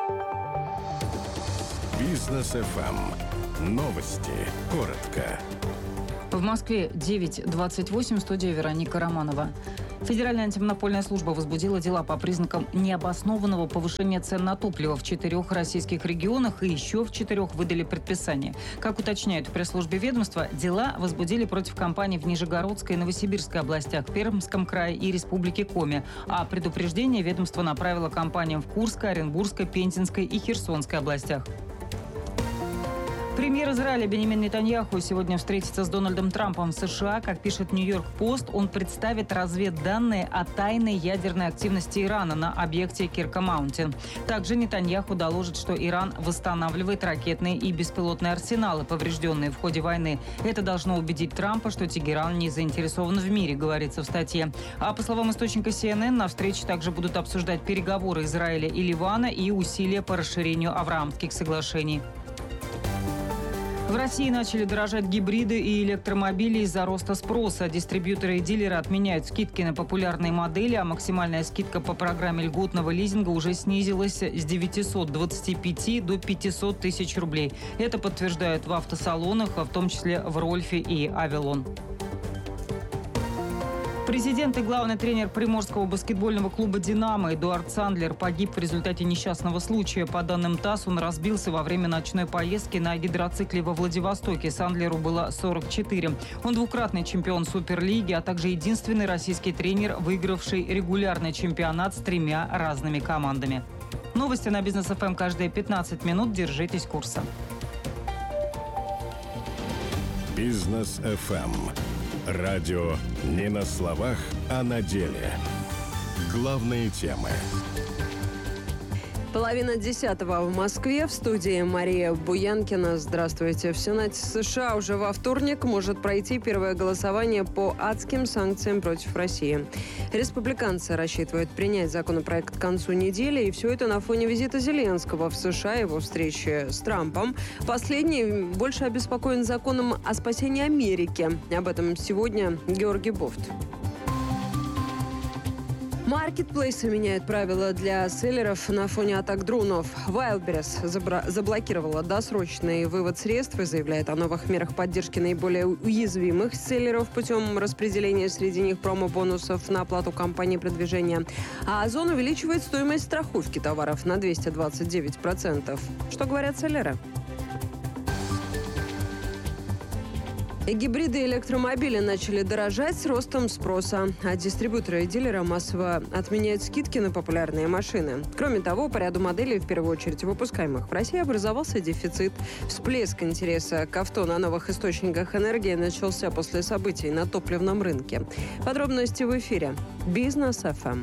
Бизнес FM. Новости. Коротко. В Москве 9:28, студия Вероника Романова. Федеральная антимонопольная служба возбудила дела по признакам необоснованного повышения цен на топливо в 4 российских регионах и еще в 4 выдали предписание. Как уточняют в пресс-службе ведомства, дела возбудили против компаний в Нижегородской и Новосибирской областях, Пермском крае и Республике Коми. А предупреждение ведомство направило компаниям в Курской, Оренбургской, Пензенской и Херсонской областях. Премьер Израиля Беньямин Нетаньяху сегодня встретится с Дональдом Трампом в США. Как пишет Нью-Йорк Пост, он представит разведданные о тайной ядерной активности Ирана на объекте Кирка-Маунтин. Также Нетаньяху доложит, что Иран восстанавливает ракетные и беспилотные арсеналы, поврежденные в ходе войны. Это должно убедить Трампа, что Тегеран не заинтересован в мире, говорится в статье. А по словам источника CNN, на встрече также будут обсуждать переговоры Израиля и Ливана и усилия по расширению Авраамских соглашений. В России начали дорожать гибриды и электромобили из-за роста спроса. Дистрибьюторы и дилеры отменяют скидки на популярные модели, а максимальная скидка по программе льготного лизинга уже снизилась с 925 до 500 тысяч рублей. Это подтверждают в автосалонах, в том числе в Рольфе и Авилон. Президент и главный тренер приморского баскетбольного клуба «Динамо» Эдуард Сандлер погиб в результате несчастного случая. По данным ТАСС, он разбился во время ночной поездки на гидроцикле во Владивостоке. Сандлеру было 44. Он двукратный чемпион Суперлиги, а также единственный российский тренер, выигравший регулярный чемпионат с 3 разными командами. Новости на Бизнес ФМ каждые 15 минут. Держитесь курса. Бизнес FM. Радио не на словах, а на деле. Главные темы. 9:30 в Москве. В студии Мария Буянкина. Здравствуйте. В Сенате США уже во вторник может пройти первое голосование по адским санкциям против России. Республиканцы рассчитывают принять законопроект к концу недели. И все это на фоне визита Зеленского в США и его встречи с Трампом. Последний больше обеспокоен законом о спасении Америки. Об этом сегодня Георгий Бофт. Маркетплейсы меняют правила для селлеров на фоне атак дронов. Wildberries заблокировала досрочный вывод средств и заявляет о новых мерах поддержки наиболее уязвимых селлеров путем распределения среди них промо-бонусов на оплату компании продвижения. А Озон увеличивает стоимость страховки товаров на 229%. Что говорят селлеры? Гибриды и электромобили начали дорожать с ростом спроса, а дистрибьюторы и дилеры массово отменяют скидки на популярные машины. Кроме того, по ряду моделей, в первую очередь выпускаемых в России, образовался дефицит. Всплеск интереса к авто на новых источниках энергии начался после событий на топливном рынке. Подробности в эфире. Бизнес FM.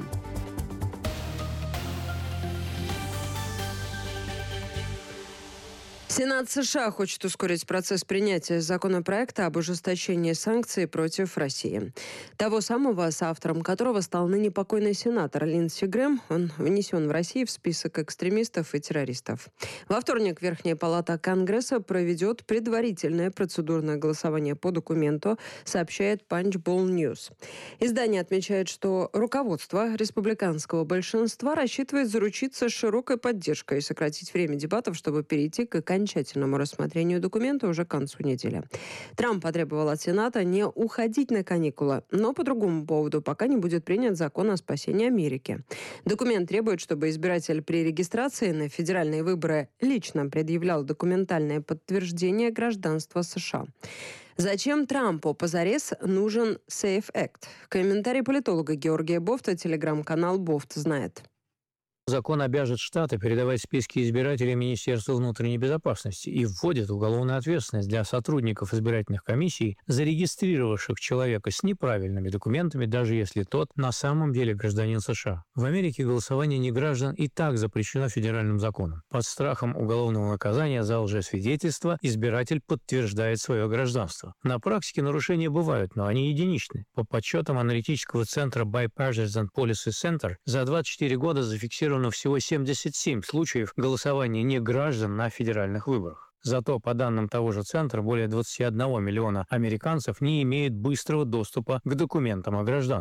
Сенат США хочет ускорить процесс принятия законопроекта об ужесточении санкций против России. Того самого, соавтором которого стал ныне покойный сенатор Линдси Грэм. Он внесен в Россию в список экстремистов и террористов. Во вторник Верхняя палата Конгресса проведет предварительное процедурное голосование по документу, сообщает Punchbowl News. Издание отмечает, что руководство республиканского большинства рассчитывает заручиться широкой поддержкой и сократить время дебатов, чтобы перейти к окончательному рассмотрению документа уже к концу недели. Трамп потребовал от Сената не уходить на каникулы, но по другому поводу, пока не будет принят закон о спасении Америки. Документ требует, чтобы избиратель при регистрации на федеральные выборы лично предъявлял документальное подтверждение гражданства США. Зачем Трампу позарез нужен Safe Act? Комментарий политолога Георгия Бофта, телеграм-канал «Бофт знает». Закон обяжет штаты передавать списки избирателей Министерству внутренней безопасности и вводит уголовную ответственность для сотрудников избирательных комиссий, зарегистрировавших человека с неправильными документами, даже если тот на самом деле гражданин США. В Америке голосование неграждан и так запрещено федеральным законом. Под страхом уголовного наказания за лжесвидетельство избиратель подтверждает свое гражданство. На практике нарушения бывают, но они единичны. По подсчетам аналитического центра Bipartisan Policy Center, за 24 года зафиксировано всего 77 случаев голосования неграждан на федеральных выборах. Зато, по данным того же центра, более 21 миллиона американцев не имеют быстрого доступа к документам о гражданстве.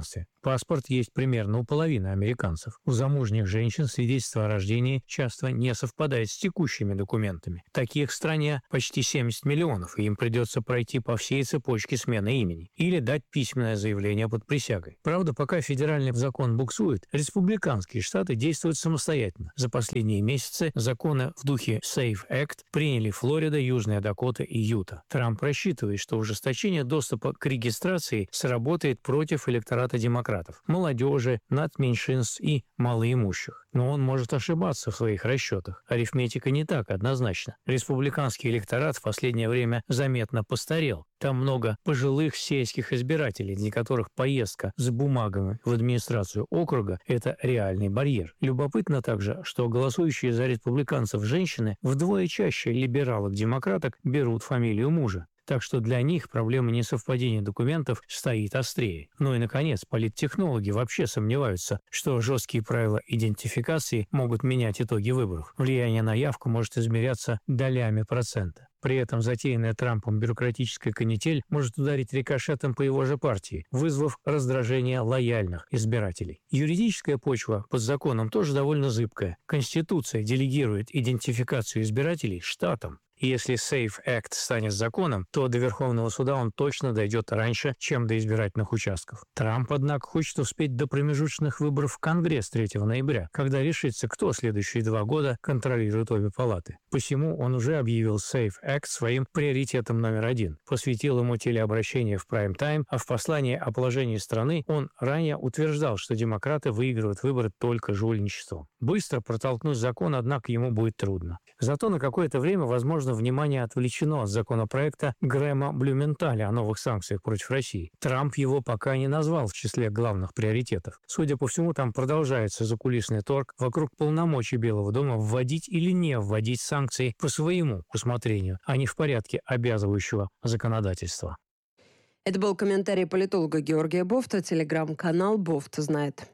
Паспорт есть примерно у половины американцев. У замужних женщин свидетельство о рождении часто не совпадает с текущими документами. Таких в стране почти 70 миллионов, и им придется пройти по всей цепочке смены имени или дать письменное заявление под присягой. Правда, пока федеральный закон буксует, республиканские штаты действуют самостоятельно. За последние месяцы законы в духе SAFE Act приняли Флорида, Южная Дакота и Юта. Трамп рассчитывает, что ужесточение доступа к регистрации сработает против электората демократов, молодежи, надменьшинств и малоимущих. Но он может ошибаться в своих расчетах. Арифметика не так однозначна. Республиканский электорат в последнее время заметно постарел. Там много пожилых сельских избирателей, для которых поездка с бумагами в администрацию округа – это реальный барьер. Любопытно также, что голосующие за республиканцев женщины вдвое чаще либералок-демократок берут фамилию мужа. Так что для них проблема несовпадения документов стоит острее. Ну и, наконец, политтехнологи вообще сомневаются, что жесткие правила идентификации могут менять итоги выборов. Влияние на явку может измеряться долями процента. При этом затеянная Трампом бюрократическая канитель может ударить рикошетом по его же партии, вызвав раздражение лояльных избирателей. Юридическая почва под законом тоже довольно зыбкая. Конституция делегирует идентификацию избирателей штатам. И если SAFE Act станет законом, то до Верховного суда он точно дойдет раньше, чем до избирательных участков. Трамп, однако, хочет успеть до промежуточных выборов в Конгресс 3 ноября, когда решится, кто следующие 2 года контролирует обе палаты. Посему он уже объявил SAFE Act своим приоритетом номер 1, посвятил ему телеобращение в прайм-тайм, а в послании о положении страны он ранее утверждал, что демократы выигрывают выборы только жульничеством. Быстро протолкнуть закон, однако, ему будет трудно. Зато на какое-то время, возможно, внимание отвлечено от законопроекта Грэма Блюменталя о новых санкциях против России. Трамп его пока не назвал в числе главных приоритетов. Судя по всему, там продолжается закулисный торг вокруг полномочий Белого дома вводить или не вводить санкции по своему усмотрению, а не в порядке обязывающего законодательства. Это был комментарий политолога Георгия Бофта, телеграм-канал «Бофт знает».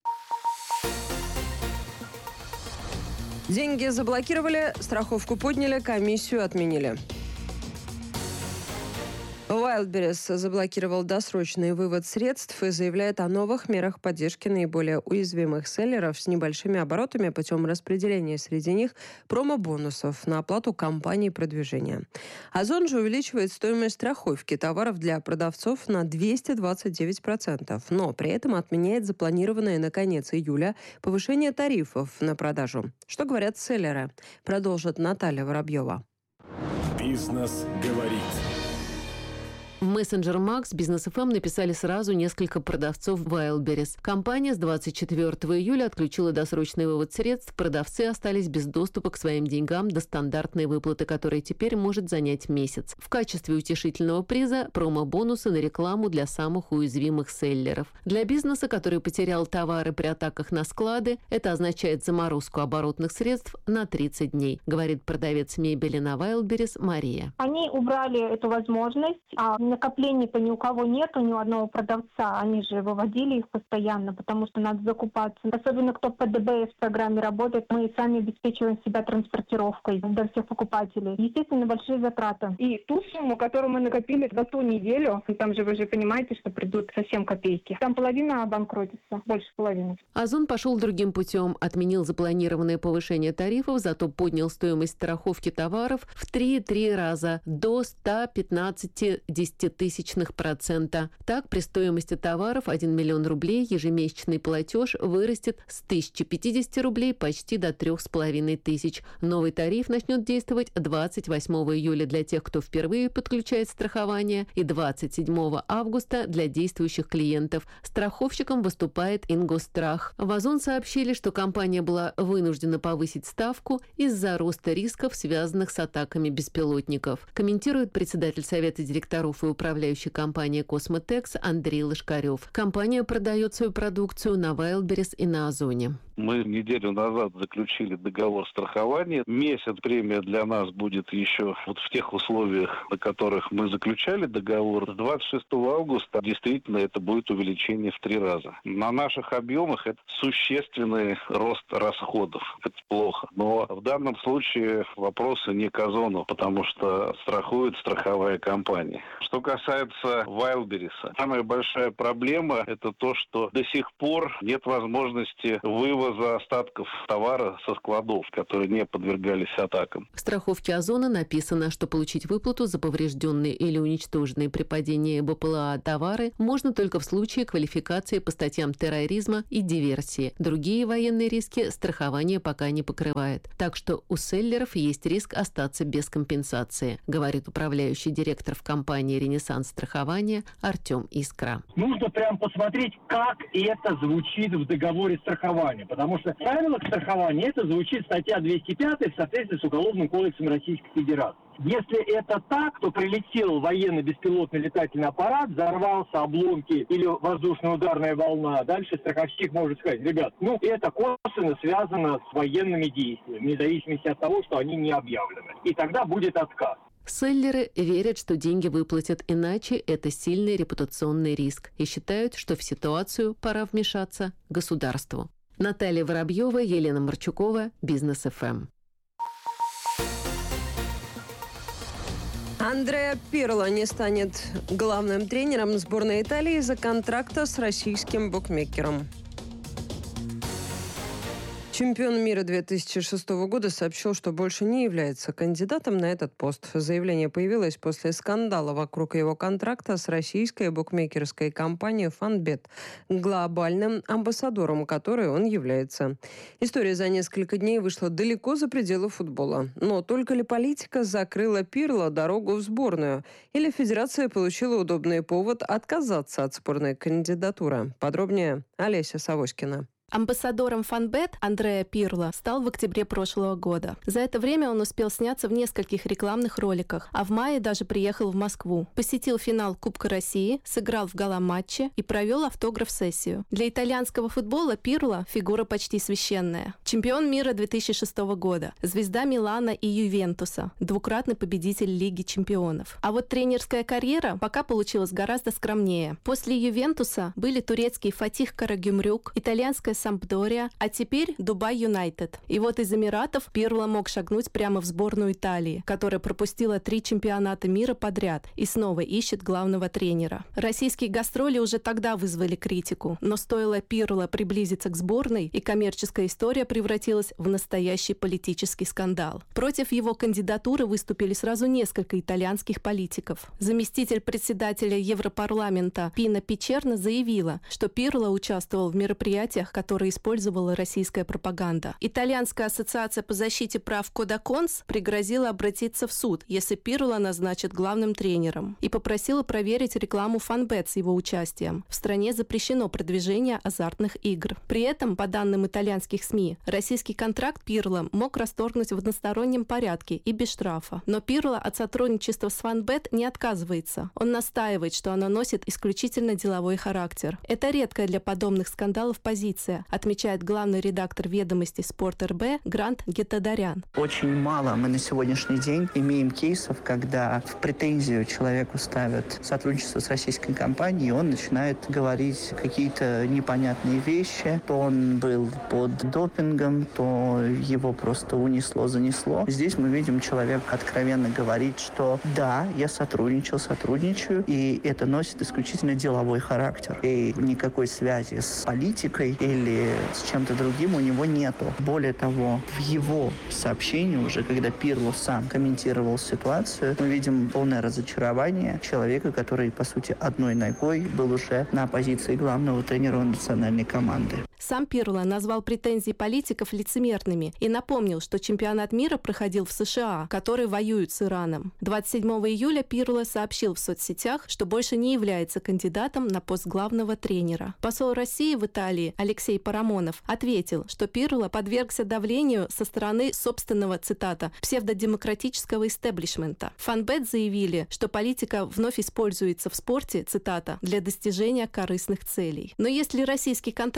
Деньги заблокировали, страховку подняли, комиссию отменили. Wildberries заблокировал досрочный вывод средств и заявляет о новых мерах поддержки наиболее уязвимых селлеров с небольшими оборотами путем распределения среди них промо-бонусов на оплату кампаний продвижения. Озон же увеличивает стоимость страховки товаров для продавцов на 229%, но при этом отменяет запланированное на конец июля повышение тарифов на продажу. Что говорят селлеры? Продолжит Наталья Воробьева. Бизнес говорит. В мессенджер Макс Бизнес ФМ написали сразу несколько продавцов Wildberries. Компания с 24 июля отключила досрочный вывод средств, продавцы остались без доступа к своим деньгам до стандартной выплаты, которая теперь может занять месяц. В качестве утешительного приза промо-бонусы на рекламу для самых уязвимых селлеров. Для бизнеса, который потерял товары при атаках на склады, это означает заморозку оборотных средств на 30 дней, говорит продавец мебели на Wildberries Мария. Они убрали эту возможность, накоплений-то ни у кого нету, ни у одного продавца. Они же выводили их постоянно, потому что надо закупаться. Особенно кто по ДБС в программе работает, мы сами обеспечиваем себя транспортировкой до всех покупателей. Естественно, большие затраты. И ту сумму, которую мы накопили за ту неделю, там же вы же понимаете, что придут совсем копейки. Там половина обанкротится, больше половины. Озон пошел другим путем, отменил запланированное повышение тарифов, зато поднял стоимость страховки товаров в 3,3 раза до 115,1%. Так, при стоимости товаров 1 миллион рублей ежемесячный платеж вырастет с 1050 рублей почти до 3500. Новый тариф начнет действовать 28 июля для тех, кто впервые подключает страхование, и 27 августа для действующих клиентов. Страховщиком выступает Ингосстрах. В Озон сообщили, что компания была вынуждена повысить ставку из-за роста рисков, связанных с атаками беспилотников. Комментирует председатель Совета директоров и управляющей компании «Космотекс» Андрей Лошкарев. Компания продает свою продукцию на Wildberries и на Озоне. Мы неделю назад заключили договор страхования. Месяц премия для нас будет еще вот в тех условиях, на которых мы заключали договор. С 26 августа действительно это будет увеличение в 3 раза. На наших объемах это существенный рост расходов. Это плохо. Но в данном случае вопросы не к Озону, потому что страхует страховая компания. Что касается Вайлдберриса, самая большая проблема – это то, что до сих пор нет возможности вывоза остатков товара со складов, которые не подвергались атакам. В страховке Озона написано, что получить выплату за поврежденные или уничтоженные при падении БПЛА товары можно только в случае квалификации по статьям терроризма и диверсии. Другие военные риски страхование пока не покрывает. Так что у селлеров есть риск остаться без компенсации, говорит управляющий директор в компании «Ренессанс страхования» Артем Искра. Нужно прям посмотреть, как это звучит в договоре страхования. Потому что в правилах страхования это звучит статья 205 в соответствии с Уголовным кодексом Российской Федерации. Если это так, то прилетел военный беспилотный летательный аппарат, взорвался, обломки или воздушно-ударная волна. Дальше страховщик может сказать: ребят, это косвенно связано с военными действиями, вне зависимости от того, что они не объявлены. И тогда будет отказ. Селлеры верят, что деньги выплатят, иначе это сильный репутационный риск, и считают, что в ситуацию пора вмешаться государству. Наталья Воробьева, Елена Марчукова, Бизнес ФМ. Андреа Пирло не станет главным тренером сборной Италии из-за контракта с российским букмекером. Чемпион мира 2006 года сообщил, что больше не является кандидатом на этот пост. Заявление появилось после скандала вокруг его контракта с российской букмекерской компанией «Фанбет», глобальным амбассадором которой он является. История за несколько дней вышла далеко за пределы футбола. Но только ли политика закрыла Пирло дорогу в сборную? Или федерация получила удобный повод отказаться от спорной кандидатуры? Подробнее Олеся Савоськина. Амбассадором Фанбет Андреа Пирло стал в октябре прошлого года. За это время он успел сняться в нескольких рекламных роликах, а в мае даже приехал в Москву. Посетил финал Кубка России, сыграл в гала-матче и провел автограф-сессию. Для итальянского футбола Пирло – фигура почти священная. Чемпион мира 2006 года, звезда Милана и Ювентуса, двукратный победитель Лиги чемпионов. А вот тренерская карьера пока получилась гораздо скромнее. После Ювентуса были турецкий Фатих Карагümrük, итальянская Сампдория, а теперь Дубай Юнайтед. И вот из Эмиратов Пирло мог шагнуть прямо в сборную Италии, которая пропустила 3 чемпионата мира подряд и снова ищет главного тренера. Российские гастроли уже тогда вызвали критику, но стоило Пирло приблизиться к сборной, и коммерческая история превратилась в настоящий политический скандал. Против его кандидатуры выступили сразу несколько итальянских политиков. Заместитель председателя Европарламента Пина Пичерно заявила, что Пирло участвовал в мероприятиях, которые использовала российская пропаганда. Итальянская ассоциация по защите прав Кодаконс пригрозила обратиться в суд, если Пирло назначат главным тренером, и попросила проверить рекламу Фанбет с его участием. В стране запрещено продвижение азартных игр. При этом, по данным итальянских СМИ, российский контракт Пирло мог расторгнуть в одностороннем порядке и без штрафа. Но Пирло от сотрудничества с Фанбет не отказывается. Он настаивает, что оно носит исключительно деловой характер. Это редкая для подобных скандалов позиция, отмечает главный редактор «Ведомостей Спорт РБ» Грант Гетадарян. Очень мало мы на сегодняшний день имеем кейсов, когда в претензию человеку ставят сотрудничество с российской компанией, и он начинает говорить какие-то непонятные вещи. То он был под допингом, то его просто унесло-занесло. Здесь мы видим, человек откровенно говорит, что да, я сотрудничаю, и это носит исключительно деловой характер. И никакой связи с политикой или с чем-то другим у него нету. Более того, в его сообщении уже, когда Пирло сам комментировал ситуацию, мы видим полное разочарование человека, который, по сути, одной ногой был уже на позиции главного тренера национальной команды. Сам Пирло назвал претензии политиков лицемерными и напомнил, что чемпионат мира проходил в США, которые воюют с Ираном. 27 июля Пирло сообщил в соцсетях, что больше не является кандидатом на пост главного тренера. Посол России в Италии Алексей Парамонов ответил, что Пирло подвергся давлению со стороны собственного, цитата, псевдодемократического истеблишмента. Фанбет заявили, что политика вновь используется в спорте, цитата, для достижения корыстных целей. Но если российский контракт мог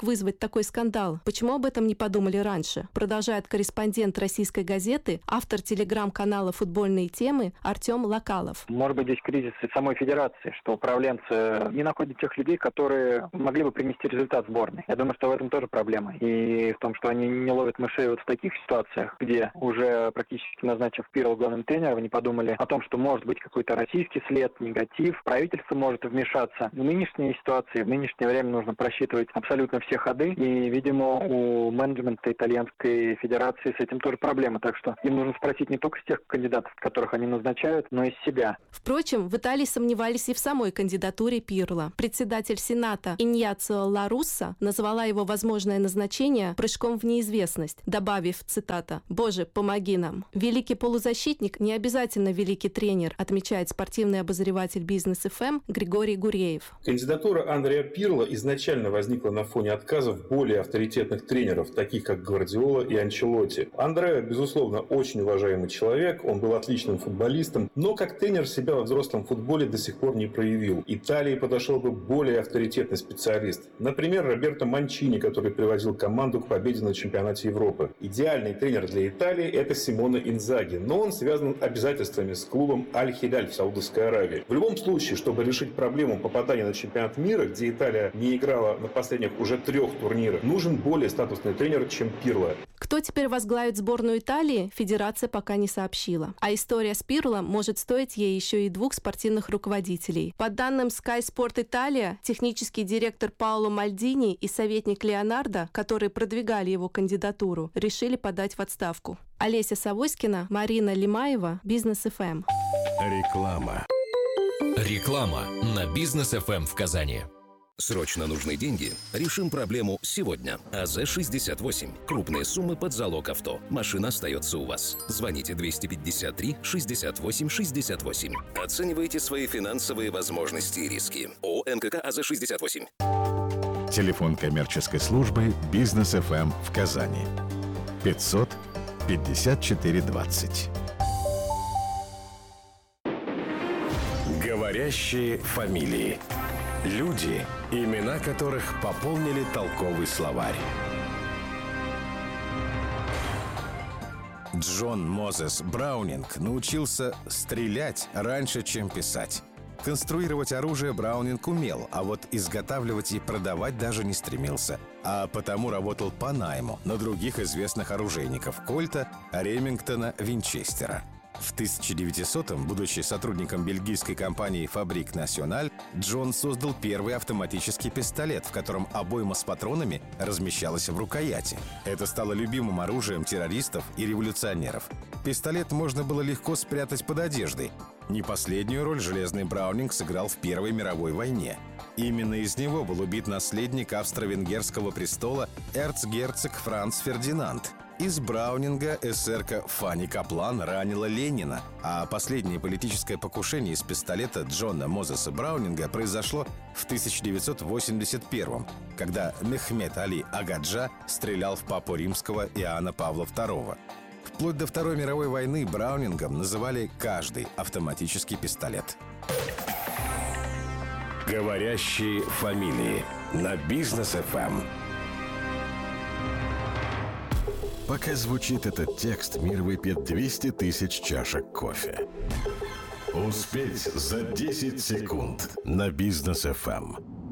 вызвать такой скандал? Почему об этом не подумали раньше? Продолжает корреспондент «Российской газеты», автор телеграм-канала «Футбольные темы» Артем Локалов. Может быть, здесь кризис и самой федерации, что управленцы не находят тех людей, которые могли бы принести результат сборной. Я думаю, что в этом тоже проблема. И в том, что они не ловят мышей вот в таких ситуациях, где уже практически назначив Пирло главным тренером, они подумали о том, что может быть какой-то российский след, негатив, правительство может вмешаться. В нынешней ситуации, в нынешнее время нужно просчитывать абсолютно все ходы. И, видимо, у менеджмента итальянской федерации с этим тоже проблема. Так что им нужно спросить не только с тех кандидатов, которых они назначают, но и с себя. Впрочем, в Италии сомневались и в самой кандидатуре Пирло. Председатель Сената Иньяцио Ла Русса назвала его возможное назначение прыжком в неизвестность, добавив, цитата, «Боже, помоги нам». Великий полузащитник не обязательно великий тренер, отмечает спортивный обозреватель Бизнес ФМ Григорий Гуреев. Кандидатура Андреа Пирло изначально возникла на фоне отказов более авторитетных тренеров, таких как Гвардиола и Анчелотти. Андреа, безусловно, очень уважаемый человек, он был отличным футболистом, но как тренер себя во взрослом футболе до сих пор не проявил. Италии подошел бы более авторитетный специалист. Например, Роберто Манчини, который приводил команду к победе на чемпионате Европы. Идеальный тренер для Италии – это Симоне Инзаги, но он связан обязательствами с клубом Аль-Хиляль в Саудовской Аравии. В любом случае, чтобы решить проблему попадания на чемпионат мира, где Италия не играла на последних уже 3 турнирах, нужен более статусный тренер, чем Пирло. Кто теперь возглавит сборную Италии, федерация пока не сообщила. А история с Пирло может стоить ей еще и 2 спортивных руководителей. По данным Sky Sport Italia, технический директор Паоло Мальдини и советник Леонардо, которые продвигали его кандидатуру, решили подать в отставку. Олеся Савоськина, Марина Лимаева, Бизнес ФМ. Реклама. Реклама на Бизнес ФМ в Казани. Срочно нужны деньги? Решим проблему сегодня. АЗ-68. Крупные суммы под залог авто. Машина остается у вас. Звоните 253 68 68. Оценивайте свои финансовые возможности и риски. ООО НКК АЗ-68. Телефон коммерческой службы Бизнес ФМ в Казани. 500 54 20. Говорящие фамилии. Люди, имена которых пополнили толковый словарь. Джон Мозес Браунинг научился стрелять раньше, чем писать. Конструировать оружие Браунинг умел, а вот изготавливать и продавать даже не стремился. А потому работал по найму на других известных оружейников Кольта, Ремингтона, Винчестера. В 1900-м, будучи сотрудником бельгийской компании «Фабрик Националь», Джон создал первый автоматический пистолет, в котором обойма с патронами размещалась в рукояти. Это стало любимым оружием террористов и революционеров. Пистолет можно было легко спрятать под одеждой. Не последнюю роль железный Браунинг сыграл в Первой мировой войне. Именно из него был убит наследник австро-венгерского престола эрцгерцог Франц Фердинанд. Из Браунинга эсерка Фанни Каплан ранила Ленина, а последнее политическое покушение из пистолета Джона Мозеса Браунинга произошло в 1981-м, когда Мехмед Али Агаджа стрелял в папу римского Иоанна Павла II. Вплоть до Второй мировой войны Браунингом называли каждый автоматический пистолет. Говорящие фамилии на Бизнес ФМ. Пока звучит этот текст, мир выпьет 200 тысяч чашек кофе. Успеть за 10 секунд на Бизнес ФМ.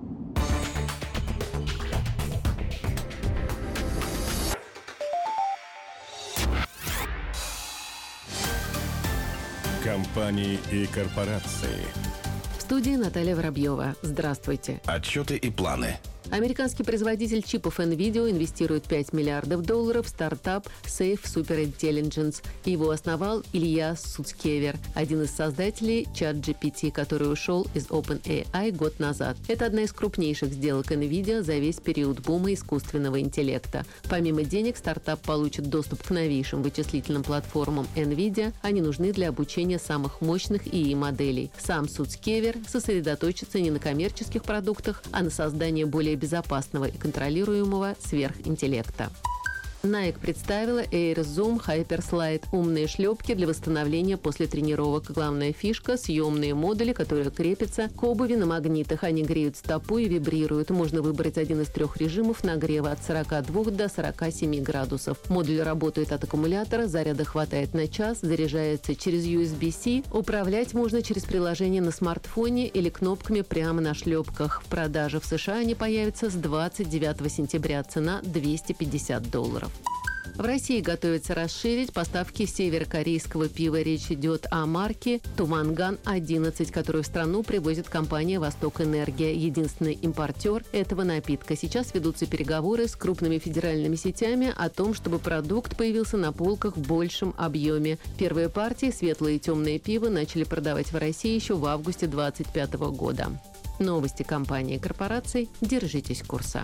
Компании и корпорации. В студии Наталья Воробьева. Здравствуйте. Отчеты и планы. Американский производитель чипов NVIDIA инвестирует $5 миллиардов в стартап Safe Super Intelligence. Его основал Илья Суцкевер, один из создателей ChatGPT, который ушел из OpenAI год назад. Это одна из крупнейших сделок NVIDIA за весь период бума искусственного интеллекта. Помимо денег, стартап получит доступ к новейшим вычислительным платформам NVIDIA. Они нужны для обучения самых мощных ИИ-моделей. Сам Суцкевер сосредоточится не на коммерческих продуктах, а на создании более безопасного и контролируемого сверхинтеллекта. Nike представила Air Zoom Hyper Slide – умные шлепки для восстановления после тренировок. Главная фишка – съемные модули, которые крепятся к обуви на магнитах. Они греют стопу и вибрируют. Можно выбрать один из 3 режимов нагрева от 42 до 47 градусов. Модуль работает от аккумулятора, заряда хватает на час, заряжается через USB-C. Управлять можно через приложение на смартфоне или кнопками прямо на шлепках. В продаже в США они появятся с 29 сентября. Цена $250. В России готовится расширить поставки северокорейского пива. Речь идет о марке «Туманган-11», которую в страну привозит компания «Восток Энергия». Единственный импортер этого напитка. Сейчас ведутся переговоры с крупными федеральными сетями о том, чтобы продукт появился на полках в большем объеме. Первые партии светлое и темное пиво начали продавать в России еще в августе 2025 года. Новости компании и корпораций. Держитесь курса.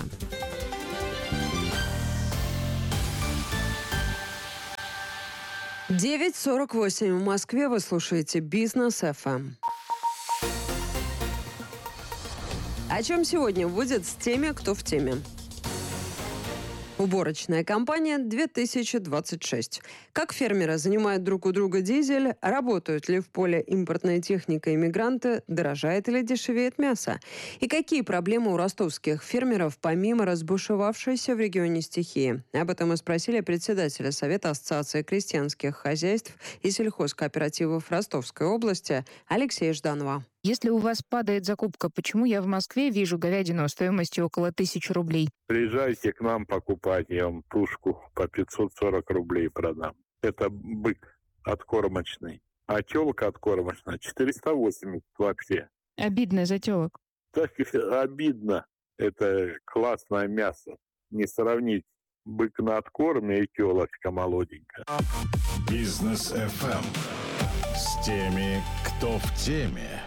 9:48 в Москве. Вы слушаете «Бизнес ФМ». О чем сегодня будет с теми, кто в теме? Уборочная кампания 2026. Как фермеры занимают друг у друга дизель? Работают ли в поле импортная техника и мигранты? Дорожает или дешевеет мясо? И какие проблемы у ростовских фермеров помимо разбушевавшейся в регионе стихии? Об этом мы спросили председателя Совета Ассоциации крестьянских хозяйств и сельхозкооперативов Ростовской области Алексея Жданова. Если у вас падает закупка, почему я в Москве вижу говядину стоимостью около 1000 рублей? Приезжайте к нам покупать, я вам тушку по 540 рублей продам. Это бык откормочный, а телка откормочная 480 вообще. Обидно за телок. Так обидно. Это классное мясо. Не сравнить бык на откорме и телочка молоденькая. Бизнес ФМ. С теми, кто в теме.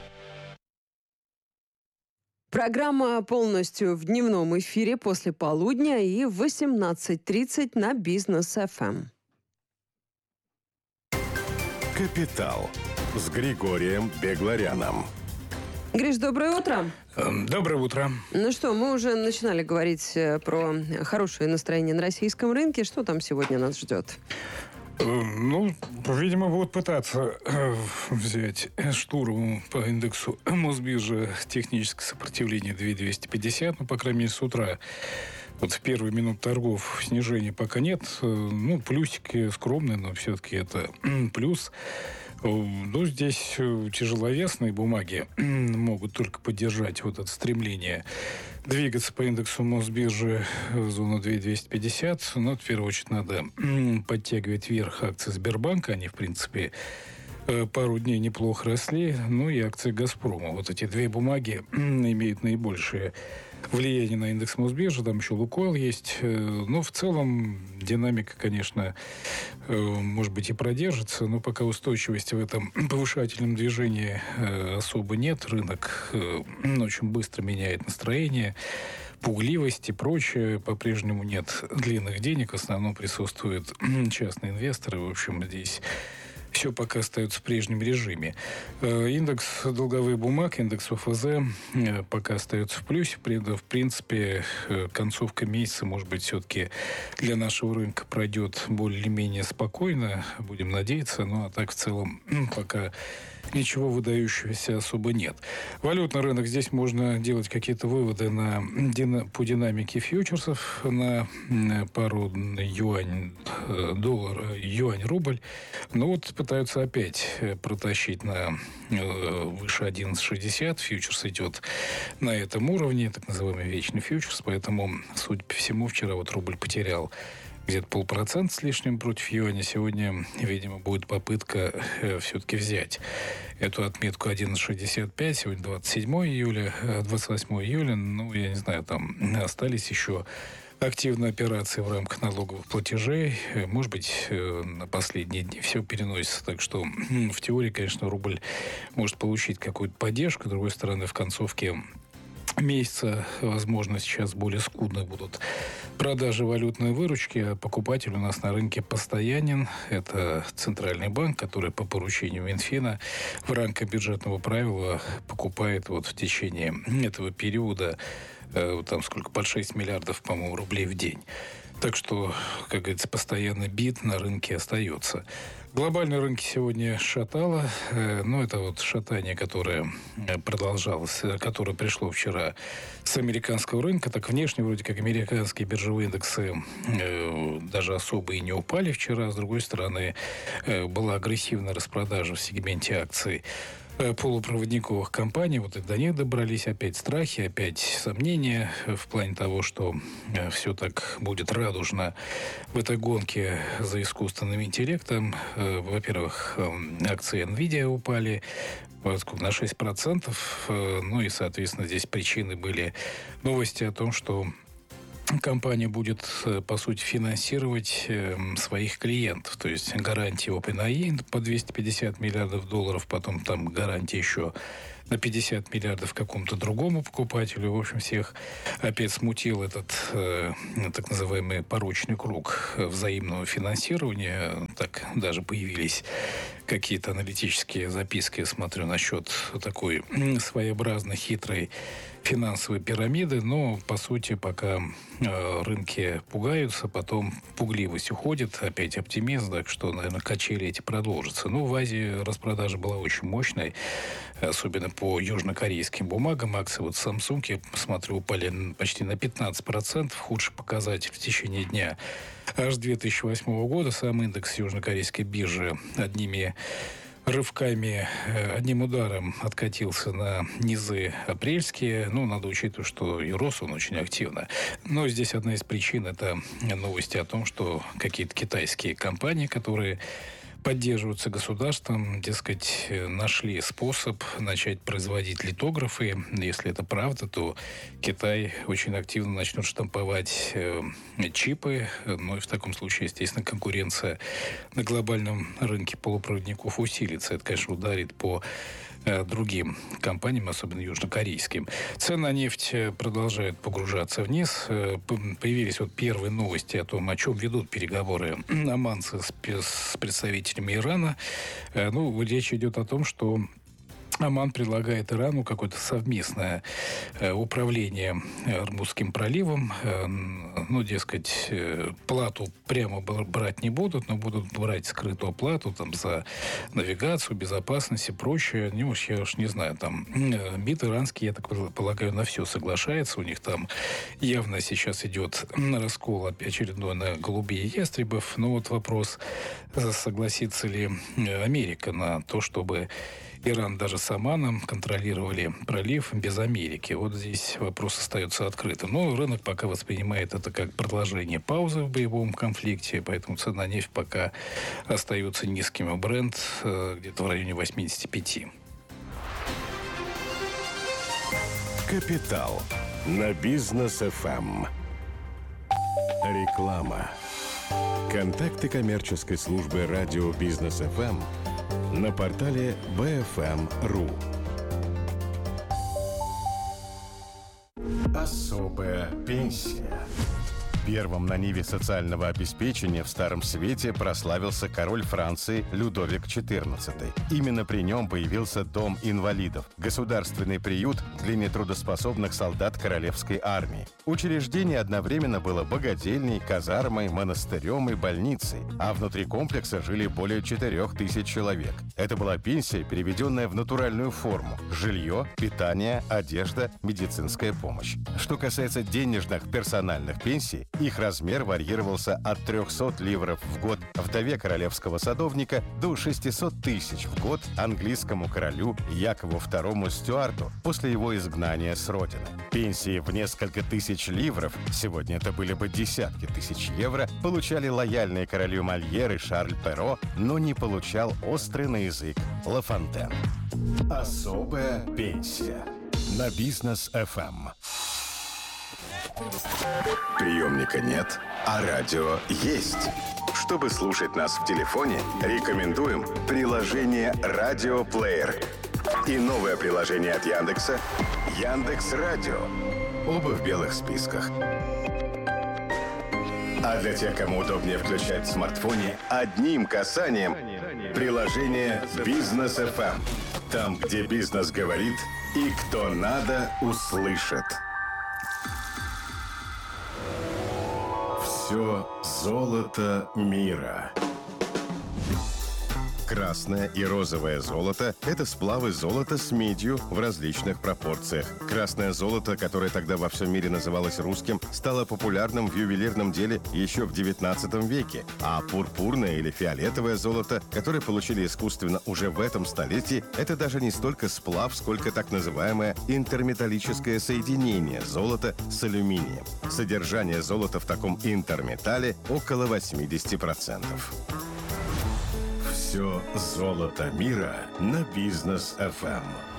Программа полностью в дневном эфире после полудня и в 18:30 на Бизнес ФМ. Капитал с Григорием Бегларяном. Гриш, доброе утро. Доброе утро. Ну что, мы уже начинали говорить про хорошее настроение на российском рынке. Что там сегодня нас ждет? Ну, видимо, будут пытаться взять штурм по индексу Мосбиржи. Техническое сопротивление 2250, ну, по крайней мере, с утра. Вот в первые минуты торгов снижения пока нет. Ну, плюсики скромные, но все-таки это плюс. Ну, здесь тяжеловесные бумаги могут только поддержать вот это стремление двигаться по индексу Мосбиржи в зону 2250. Но в первую очередь надо подтягивать вверх акции Сбербанка. Они, в принципе, пару дней неплохо росли. Ну и акции Газпрома. Вот эти две бумаги имеют наибольшее влияние на индекс Мосбиржи. Там еще Лукойл есть. Но в целом динамика, конечно, может быть и продержится, но пока устойчивости в этом повышательном движении особо нет. Рынок очень быстро меняет настроение, пугливость и прочее. По-прежнему нет длинных денег. В основном присутствуют частные инвесторы. В общем, здесь все пока остается в прежнем режиме. Индекс долговых бумаг, индекс ОФЗ пока остается в плюсе. В принципе, концовка месяца, может быть, все-таки для нашего рынка пройдет более-менее спокойно. Будем надеяться. Ну, а так в целом пока ничего выдающегося особо нет. Валютный рынок. Здесь можно делать какие-то выводы по динамике фьючерсов на пару юань-доллар, юань-рубль. Но вот пытаются опять протащить на выше 11.60. Фьючерс идет на этом уровне, так называемый вечный фьючерс. Поэтому, судя по всему, вчера вот рубль потерял где-то 0,5% с лишним против юаня. Сегодня, видимо, будет попытка все-таки взять эту отметку 11.65. Сегодня 27 июля, 28 июля. Ну, я не знаю, там остались еще активные операции в рамках налоговых платежей. Может быть, на последние дни все переносится. Так что в теории, конечно, рубль может получить какую-то поддержку. С другой стороны, в концовке месяца, возможно, сейчас более скудны будут продажи валютной выручки, а покупатель у нас на рынке постоянен. Это Центральный банк, который по поручению Минфина в рамках бюджетного правила покупает вот в течение этого периода там сколько, под 6 миллиардов, по-моему, рублей в день. Так что, как говорится, постоянный бит на рынке остается. Глобальные рынки сегодня шатало. Это вот шатание, которое продолжалось, которое пришло вчера с американского рынка. Так внешне вроде как американские биржевые индексы даже особо и не упали вчера. С другой стороны, была агрессивная распродажа в сегменте акций полупроводниковых компаний. Вот и до них добрались опять страхи, опять сомнения в плане того, что все так будет радужно в этой гонке за искусственным интеллектом. Во-первых, акции NVIDIA упали на 6%. И, соответственно, здесь причины были новости о том, что компания будет, по сути, финансировать своих клиентов. То есть гарантии OpenAI по $250 миллиардов, потом там гарантии еще на 50 миллиардов какому-то другому покупателю. В общем, всех опять смутил этот так называемый порочный круг взаимного финансирования. Так даже появились какие-то аналитические записки, я смотрю, насчет такой своеобразной хитрой финансовой пирамиды, но, по сути, пока рынки пугаются, потом пугливость уходит, опять оптимизм, так что, наверное, качели эти продолжатся. В Азии распродажа была очень мощной, особенно по южнокорейским бумагам. Акции Samsung, я посмотрю, упали почти на 15%, худший показатель в течение дня. Аж с 2008 года сам индекс южнокорейской биржи одним ударом откатился на низы апрельские. Надо учитывать, что и рос он очень активно. Но здесь одна из причин — это новости о том, что какие-то китайские компании, которые поддерживаются государством, дескать, нашли способ начать производить литографы. Если это правда, то Китай очень активно начнет штамповать чипы. И в таком случае, естественно, конкуренция на глобальном рынке полупроводников усилится. Это, конечно, ударит по другим компаниям, особенно южнокорейским. Цены на нефть продолжают погружаться вниз. Появились первые новости о том, о чем ведут переговоры оманцы с представителями Ирана. Речь идет о том, что Оман предлагает Ирану какое-то совместное управление Ормузским проливом. Дескать, плату прямо брать не будут, но будут брать скрытую плату за навигацию, безопасность и прочее. Я уж не знаю, МИД иранский, я так полагаю, на все соглашается. У них там явно сейчас идет раскол очередной на голубей и ястребов. Вопрос, согласится ли Америка на то, чтобы Иран даже с Оманом контролировали пролив без Америки. Здесь вопрос остается открытым. Но рынок пока воспринимает это как продолжение паузы в боевом конфликте, поэтому цена на нефть пока остается низким, а Брент где-то в районе 85. Капитал на Бизнес ФМ. Реклама. Контакты коммерческой службы радио Бизнес ФМ на портале BFM.ru. Особая пенсия. Первым на ниве социального обеспечения в Старом Свете прославился король Франции Людовик XIV. Именно при нем появился Дом инвалидов – государственный приют для нетрудоспособных солдат королевской армии. Учреждение одновременно было богадельней, казармой, монастырем и больницей, а внутри комплекса жили более 4000 человек. Это была пенсия, переведенная в натуральную форму – жилье, питание, одежда, медицинская помощь. Что касается денежных персональных пенсий, их размер варьировался от 300 ливров в год вдове королевского садовника до 600 тысяч в год английскому королю Якову II Стюарту после его изгнания с родины. Пенсии в несколько тысяч ливров, сегодня это были бы десятки тысяч евро, получали лояльные королю Мольер и Шарль Перро, но не получал острый на язык Ла Фонтен. Особая пенсия на Бизнес ФМ. Приемника нет, а радио есть. Чтобы слушать нас в телефоне, рекомендуем приложение «Радиоплеер» и новое приложение от Яндекса «Яндекс.Радио». Оба в белых списках. А для тех, кому удобнее включать в смартфоне, одним касанием приложение «Бизнес ФМ». Там, где бизнес говорит и кто надо, услышит. Все Все золото мира. Красное и розовое золото – это сплавы золота с медью в различных пропорциях. Красное золото, которое тогда во всем мире называлось русским, стало популярным в ювелирном деле еще в XIX веке. А пурпурное или фиолетовое золото, которое получили искусственно уже в этом столетии, это даже не столько сплав, сколько так называемое интерметаллическое соединение золота с алюминием. Содержание золота в таком интерметалле около 80%. Все золото мира на Бизнес FM.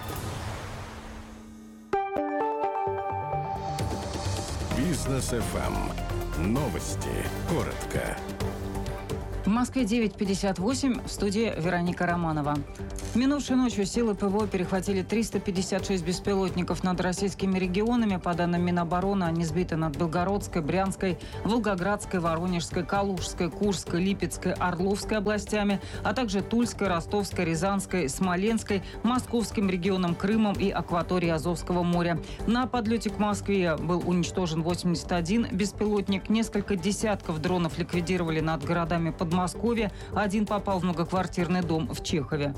Бизнес FM. Новости. Коротко. В Москве 9:58, в студии Вероника Романова. Минувшей ночью силы ПВО перехватили 356 беспилотников над российскими регионами. По данным Минобороны, они сбиты над Белгородской, Брянской, Волгоградской, Воронежской, Калужской, Курской, Липецкой, Орловской областями, а также Тульской, Ростовской, Рязанской, Смоленской, Московским регионом, Крымом и акваторией Азовского моря. На подлете к Москве был уничтожен 81 беспилотник. Несколько десятков дронов ликвидировали над городами Подмосковья. Один попал в многоквартирный дом в Чехове.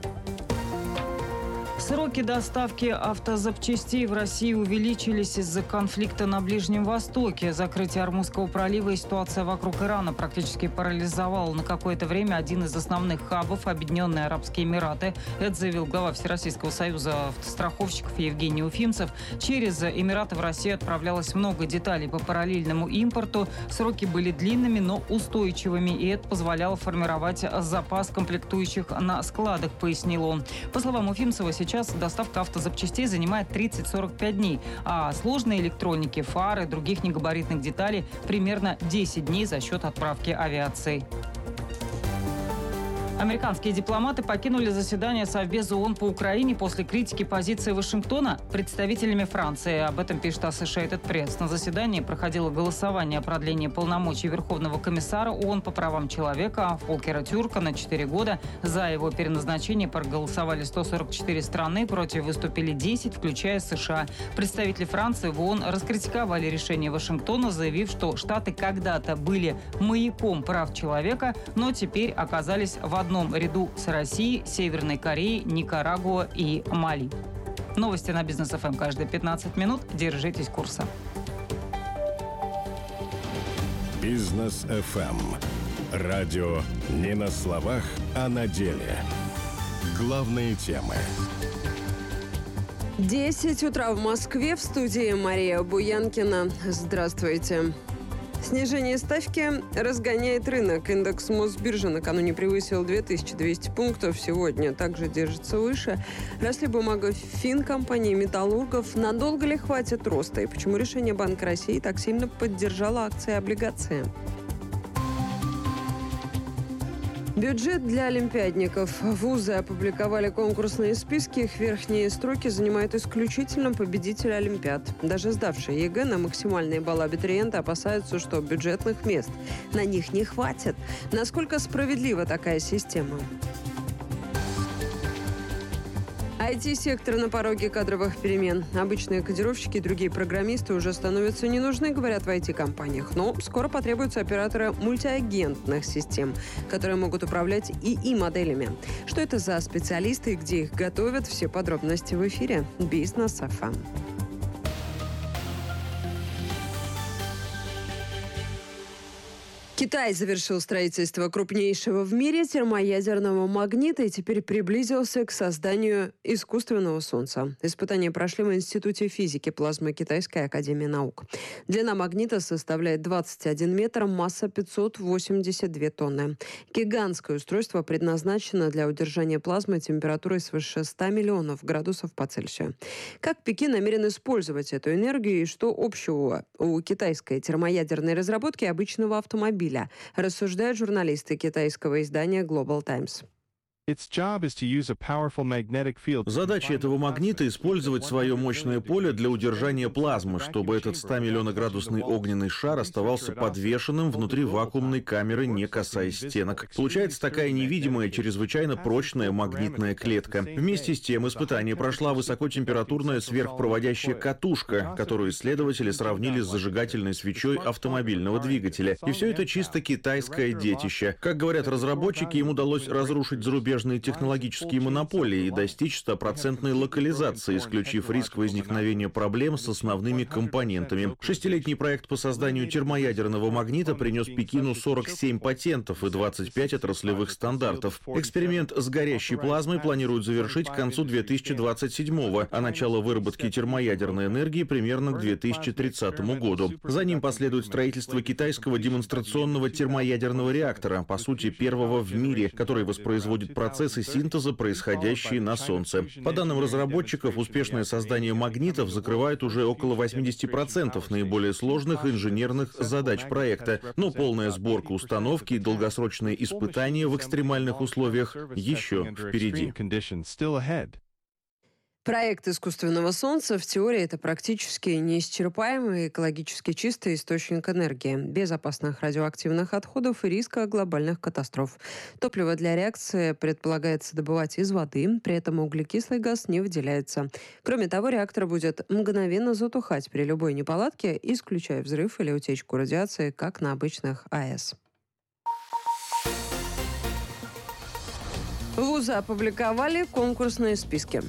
Сроки доставки автозапчастей в России увеличились из-за конфликта на Ближнем Востоке. Закрытие Ормузского пролива и ситуация вокруг Ирана практически парализовала на какое-то время один из основных хабов – Объединенные Арабские Эмираты. Это заявил глава Всероссийского союза автостраховщиков Евгений Уфимцев. Через Эмираты в Россию отправлялось много деталей по параллельному импорту. Сроки были длинными, но устойчивыми, и это позволяло формировать запас комплектующих на складах, пояснил он. По словам Уфимцева, сейчас доставка автозапчастей занимает 30-45 дней, а сложной электроники, фары, других негабаритных деталей примерно 10 дней за счет отправки авиацией. Американские дипломаты покинули заседание Совбеза ООН по Украине после критики позиции Вашингтона представителями Франции. Об этом пишет Associated Press. На заседании проходило голосование о продлении полномочий Верховного комиссара ООН по правам человека Фолкера Тюрка на 4 года. За его переназначение проголосовали 144 страны, против выступили 10, включая США. Представители Франции в ООН раскритиковали решение Вашингтона, заявив, что Штаты когда-то были маяком прав человека, но теперь оказались в одном ряду с Россией, Северной Кореей, Никарагуа и Мали. Новости на Бизнес ФМ каждые 15 минут. Держитесь курса. Бизнес FM. Радио не на словах, а на деле. Главные темы. 10 утра в Москве. В студии Мария Буянкина. Здравствуйте. Снижение ставки разгоняет рынок. Индекс Мосбиржи накануне превысил 2200 пунктов. Сегодня также держится выше. Росли бумага финкомпаний, металлургов. Надолго ли хватит роста? И почему решение Банка России так сильно поддержало акции и облигации? Бюджет для олимпиадников. Вузы опубликовали конкурсные списки. Их верхние строки занимают исключительно победители олимпиад. Даже сдавшие ЕГЭ на максимальные баллы абитуриенты опасаются, что бюджетных мест на них не хватит. Насколько справедлива такая система? IT-сектор на пороге кадровых перемен. Обычные кодировщики и другие программисты уже становятся не нужны, говорят в IT-компаниях. Но скоро потребуются операторы мультиагентных систем, которые могут управлять ИИ-моделями. Что это за специалисты и где их готовят? Все подробности в эфире Бизнес ФМ. Китай завершил строительство крупнейшего в мире термоядерного магнита и теперь приблизился к созданию искусственного Солнца. Испытания прошли в Институте физики плазмы Китайской академии наук. Длина магнита составляет 21 метр, масса 582 тонны. Гигантское устройство предназначено для удержания плазмы температурой свыше 100 миллионов градусов по Цельсию. Как Пекин намерен использовать эту энергию и что общего у китайской термоядерной разработки и обычного автомобиля, рассуждают журналисты китайского издания Global Times. Задача этого магнита — использовать свое мощное поле для удержания плазмы, чтобы этот 100-миллионоградусный огненный шар оставался подвешенным внутри вакуумной камеры, не касаясь стенок. Получается такая невидимая, чрезвычайно прочная магнитная клетка. Вместе с тем испытание прошла высокотемпературная сверхпроводящая катушка, которую исследователи сравнили с зажигательной свечой автомобильного двигателя. И все это чисто китайское детище. Как говорят разработчики, им удалось разрушить зарубежные технологические монополии и достичь 100% локализации, исключив риск возникновения проблем с основными компонентами. 6-летний проект по созданию термоядерного магнита принес Пекину 47 патентов и 25 отраслевых стандартов. Эксперимент с горящей плазмой планируют завершить к концу 2027-го, а начало выработки термоядерной энергии примерно к 2030 году. За ним последует строительство китайского демонстрационного термоядерного реактора, по сути, первого в мире, который воспроизводит процессы синтеза, происходящие на Солнце. По данным разработчиков, успешное создание магнитов закрывает уже около 80% наиболее сложных инженерных задач проекта, но полная сборка установки и долгосрочные испытания в экстремальных условиях еще впереди. Проект искусственного солнца в теории это практически неисчерпаемый экологически чистый источник энергии, без опасных радиоактивных отходов и риска глобальных катастроф. Топливо для реакции предполагается добывать из воды, при этом углекислый газ не выделяется. Кроме того, реактор будет мгновенно затухать при любой неполадке, исключая взрыв или утечку радиации, как на обычных АЭС. Вузы опубликовали конкурсные списки.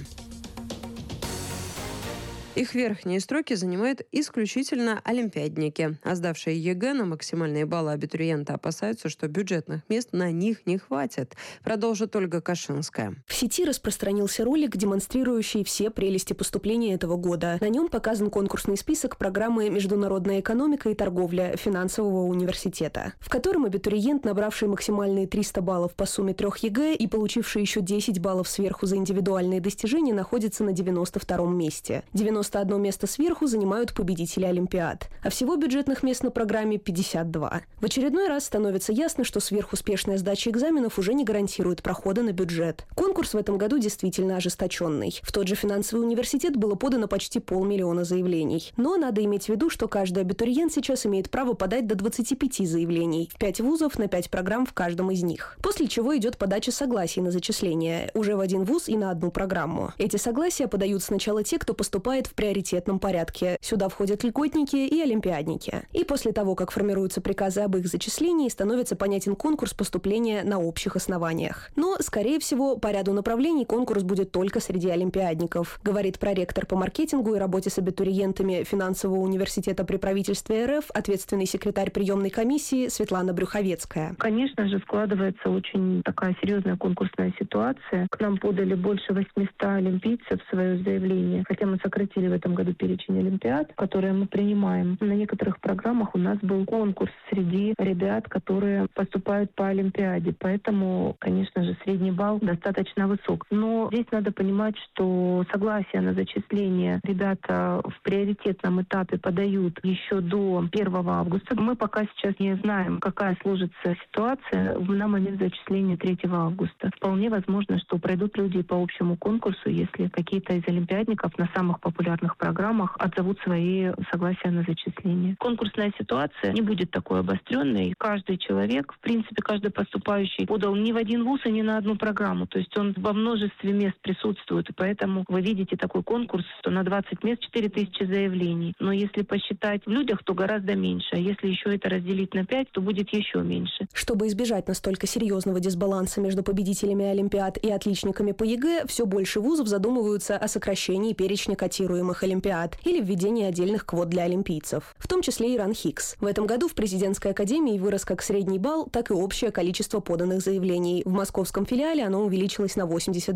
Их верхние строки занимают исключительно олимпиадники. А сдавшие ЕГЭ на максимальные баллы абитуриента опасаются, что бюджетных мест на них не хватит. Продолжит Ольга Кашинская. В сети распространился ролик, демонстрирующий все прелести поступления этого года. На нем показан конкурсный список программы «Международная экономика и торговля» финансового университета, в котором абитуриент, набравший максимальные 300 баллов по сумме 3 ЕГЭ и получивший еще 10 баллов сверху за индивидуальные достижения, находится на 92-м месте. 91 место сверху занимают победители Олимпиад. А всего бюджетных мест на программе 52. В очередной раз становится ясно, что сверхуспешная сдача экзаменов уже не гарантирует прохода на бюджет. Конкурс в этом году действительно ожесточенный. В тот же финансовый университет было подано почти 500 000 заявлений. Но надо иметь в виду, что каждый абитуриент сейчас имеет право подать до 25 заявлений. В 5 вузов на 5 программ в каждом из них. После чего идет подача согласий на зачисление. Уже в один вуз и на одну программу. Эти согласия подают сначала те, кто поступает в приоритетном порядке. Сюда входят льготники и олимпиадники. И после того, как формируются приказы об их зачислении, становится понятен конкурс поступления на общих основаниях. Но, скорее всего, по ряду направлений конкурс будет только среди олимпиадников, говорит проректор по маркетингу и работе с абитуриентами финансового университета при правительстве РФ, ответственный секретарь приемной комиссии Светлана Брюховецкая. Конечно же, складывается очень такая серьезная конкурсная ситуация. К нам подали больше 800 олимпийцев свое заявление, хотя мы сократили в этом году перечень олимпиад, которые мы принимаем. На некоторых программах у нас был конкурс среди ребят, которые поступают по олимпиаде. Поэтому, конечно же, средний балл достаточно высок. Но здесь надо понимать, что согласие на зачисление ребята в приоритетном этапе подают еще до 1 августа. Мы пока сейчас не знаем, какая сложится ситуация на момент зачисления 3 августа. Вполне возможно, что пройдут люди по общему конкурсу, если какие-то из олимпиадников на самых популярных программах отзовут свои согласия на зачисление. Конкурсная ситуация не будет такой обостренной. Каждый человек, в принципе, каждый поступающий подал не в один вуз и не на одну программу. То есть он во множестве мест присутствует. И поэтому вы видите такой конкурс, что на 20 мест 4000 заявлений. Но если посчитать в людях, то гораздо меньше. А если еще это разделить на 5, то будет еще меньше. Чтобы избежать настолько серьезного дисбаланса между победителями олимпиад и отличниками по ЕГЭ, все больше вузов задумываются о сокращении перечня котируемых олимпиад или введении отдельных квот для олимпийцев, в том числе и РАНХИКС. В этом году в президентской академии вырос как средний балл, так и общее количество поданных заявлений. В московском филиале оно увеличилось на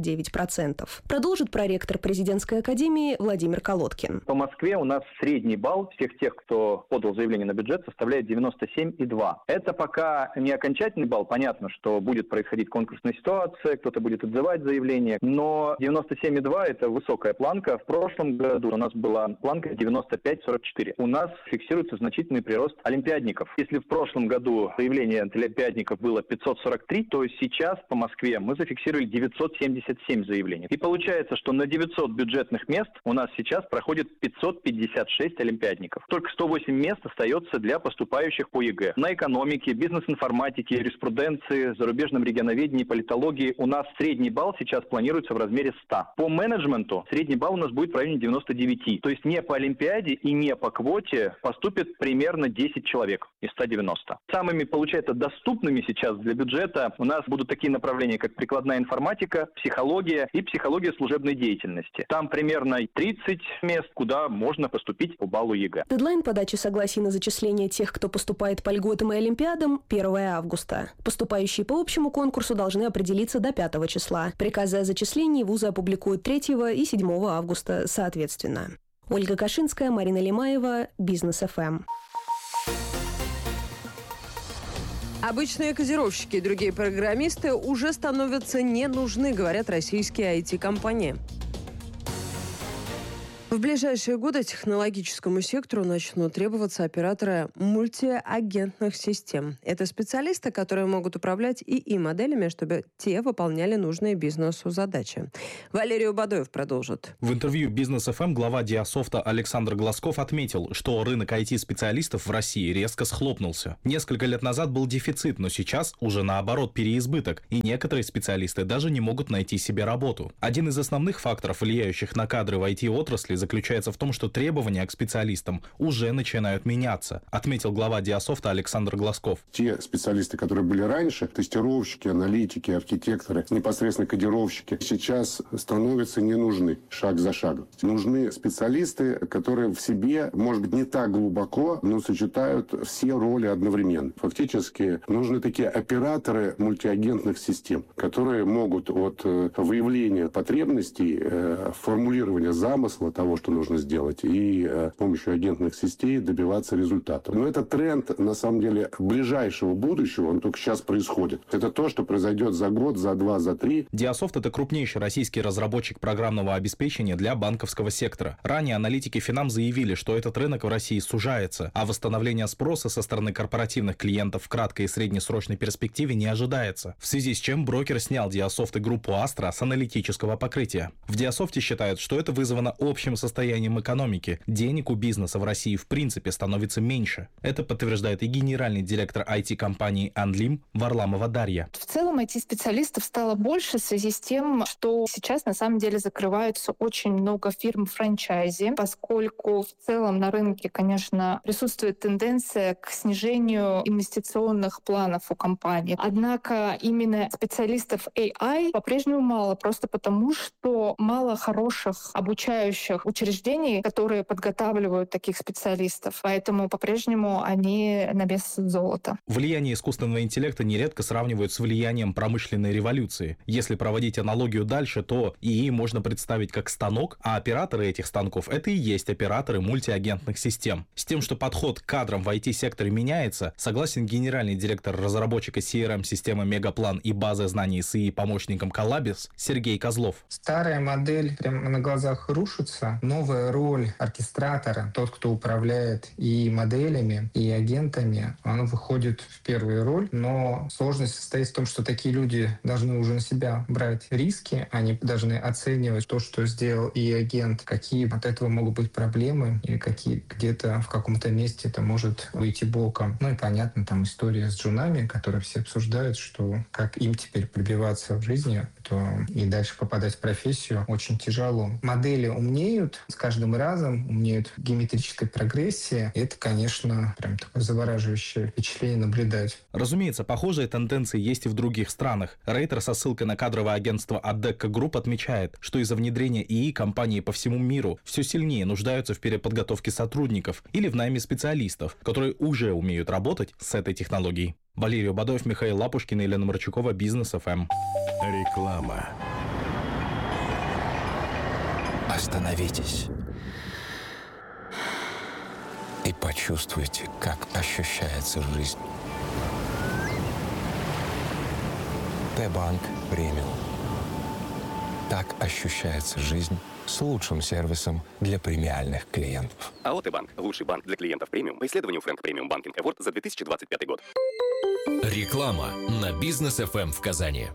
89%. Продолжит проректор президентской академии Владимир Колодкин. По Москве у нас средний балл всех тех, кто подал заявление на бюджет, составляет 97,2. Это пока не окончательный балл. Понятно, что будет происходить конкурсная ситуация, кто-то будет отзывать заявление, но 97,2 – это высокая планка. В прошлом году году у нас была планка 95-44. У нас фиксируется значительный прирост олимпиадников. Если в прошлом году заявление олимпиадников было 543, то сейчас по Москве мы зафиксировали 977 заявлений. И получается, что на 900 бюджетных мест у нас сейчас проходит 556 олимпиадников. Только 108 мест остается для поступающих по ЕГЭ. На экономике, бизнес-информатике, юриспруденции, зарубежном регионоведении, политологии у нас средний балл сейчас планируется в размере 100. По менеджменту средний балл у нас будет в районе 99. То есть не по олимпиаде и не по квоте поступит примерно 10 человек из 190. Самыми, получается, доступными сейчас для бюджета у нас будут такие направления, как прикладная информатика, психология и психология служебной деятельности. Там примерно 30 мест, куда можно поступить по баллу ЕГЭ. Дедлайн подачи согласий на зачисление тех, кто поступает по льготам и олимпиадам, 1 августа. Поступающие по общему конкурсу должны определиться до 5 числа. Приказы о зачислении вузы опубликуют 3 и 7 августа соответственно. Ольга Кашинская, Марина Лимаева, Бизнес ФМ. Обычные кодировщики и другие программисты уже становятся не нужны, говорят российские IT-компании. В ближайшие годы технологическому сектору начнут требоваться операторы мультиагентных систем. Это специалисты, которые могут управлять ИИ-моделями, чтобы те выполняли нужные бизнесу задачи. Валерий Бадоев продолжит. В интервью Бизнес ФМ глава Диасофта Александр Глазков отметил, что рынок IT-специалистов в России резко схлопнулся. Несколько лет назад был дефицит, но сейчас уже наоборот переизбыток, и некоторые специалисты даже не могут найти себе работу. Один из основных факторов, влияющих на кадры в IT-отрасли, заключается в том, что требования к специалистам уже начинают меняться, отметил глава Диасофта Александр Глазков. Те специалисты, которые были раньше, тестировщики, аналитики, архитекторы, непосредственно кодировщики, сейчас становятся не нужны шаг за шагом. Нужны специалисты, которые в себе, может быть, не так глубоко, но сочетают все роли одновременно. Фактически нужны такие операторы мультиагентных систем, которые могут от выявления потребностей, формулирования замысла того, что нужно сделать, и с помощью агентных сетей добиваться результата. Но это тренд, на самом деле, ближайшего будущего, он только сейчас происходит. Это то, что произойдет за год, за два, за три. Диасофт — это крупнейший российский разработчик программного обеспечения для банковского сектора. Ранее аналитики Финам заявили, что этот рынок в России сужается, а восстановление спроса со стороны корпоративных клиентов в краткой и среднесрочной перспективе не ожидается, в связи с чем брокер снял Диасофт и группу Astra с аналитического покрытия. В Диасофте считают, что это вызвано общим состоянием экономики. Денег у бизнеса в России в принципе становится меньше. Это подтверждает и генеральный директор IT-компании «Анлим» Варламова Дарья. В целом IT-специалистов стало больше в связи с тем, что сейчас на самом деле закрываются очень много фирм франчайзи, поскольку в целом на рынке, конечно, присутствует тенденция к снижению инвестиционных планов у компаний. Однако именно специалистов AI по-прежнему мало, просто потому что мало хороших обучающих учреждений, которые подготавливают таких специалистов. Поэтому по-прежнему они на вес золота. Влияние искусственного интеллекта нередко сравнивают с влиянием промышленной революции. Если проводить аналогию дальше, то ИИ можно представить как станок, а операторы этих станков — это и есть операторы мультиагентных систем. С тем, что подход к кадрам в IT-секторе меняется, согласен генеральный директор разработчика CRM-системы Мегаплан и базы знаний с ИИ-помощником Коллабис Сергей Козлов. Старая модель прямо на глазах рушится. Новая роль оркестратора, тот, кто управляет и моделями, и агентами, она выходит в первую роль. Но сложность состоит в том, что такие люди должны уже на себя брать риски, они должны оценивать то, что сделал и агент, какие от этого могут быть проблемы, и какие где-то в каком-то месте это может выйти боком. Ну и понятно, там история с джунами, которые все обсуждают, что как им теперь пробиваться в жизни, то и дальше попадать в профессию очень тяжело. Модели умнеют, с каждым разом умнеют в геометрической прогрессии. И это, конечно, прям такое завораживающее впечатление наблюдать. Разумеется, похожие тенденции есть и в других странах. Рейтер со ссылкой на кадровое агентство Adecco Group отмечает, что из-за внедрения ИИ компании по всему миру все сильнее нуждаются в переподготовке сотрудников или в найме специалистов, которые уже умеют работать с этой технологией. Валерий Бадоев, Михаил Лапушкин и Елена Марчукова, Бизнес ФМ. Реклама. Остановитесь и почувствуйте, как ощущается жизнь. Т-банк премиум. Так ощущается жизнь с лучшим сервисом для премиальных клиентов. АОТ Банк. Лучший банк для клиентов премиум по исследованию Frank Premium Banking Award за 2025 год. Реклама на Бизнес ФМ в Казани.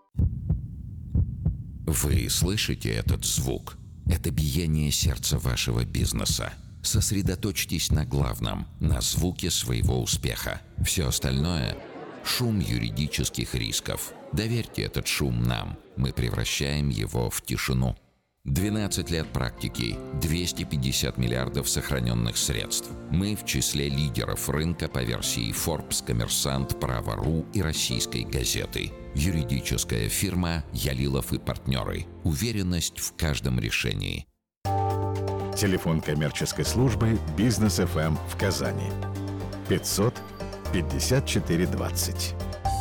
Вы слышите этот звук? Это биение сердца вашего бизнеса. Сосредоточьтесь на главном, на звуке своего успеха. Все остальное – шум юридических рисков. Доверьте этот шум нам. Мы превращаем его в тишину. 12 лет практики, 250 миллиардов сохраненных средств. Мы в числе лидеров рынка по версии Forbes, Коммерсант, Право.ру и Российской газеты. Юридическая фирма «Ялилов и партнеры». Уверенность в каждом решении. Телефон коммерческой службы «Бизнес ФМ» в Казани. 500 54 20.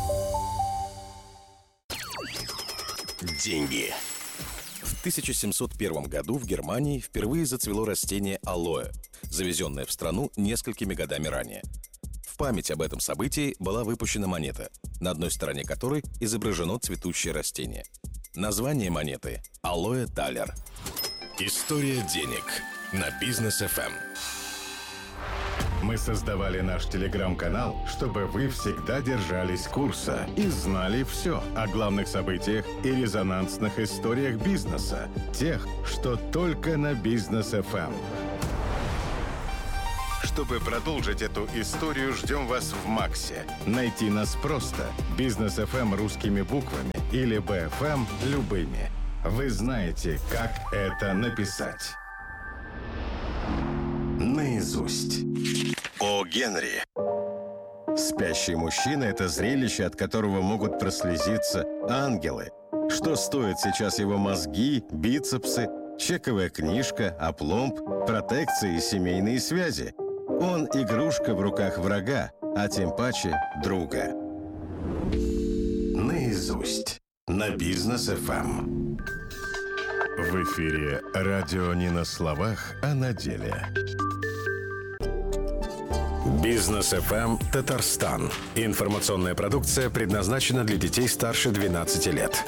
Деньги. В 1701 году в Германии впервые зацвело растение алоэ, завезенное в страну несколькими годами ранее. В память об этом событии была выпущена монета, на одной стороне которой изображено цветущее растение. Название монеты – «Алоэ Талер». История денег на Бизнес ФМ. Мы создавали наш телеграм-канал, чтобы вы всегда держались курса и знали все о главных событиях и резонансных историях бизнеса, тех, что только на Бизнес ФМ. Чтобы продолжить эту историю, ждем вас в Максе. Найти нас просто. Бизнес ФМ русскими буквами или БФМ любыми. Вы знаете, как это написать. Наизусть. О Генри. Спящий мужчина – это зрелище, от которого могут прослезиться ангелы. Что стоят сейчас его мозги, бицепсы, чековая книжка, опломб, протекции и семейные связи? Он игрушка в руках врага, а тем паче друга. Наизусть. На Бизнес ФМ. В эфире радио не на словах, а на деле. Бизнес ФМ Татарстан. Информационная продукция предназначена для детей старше 12 лет.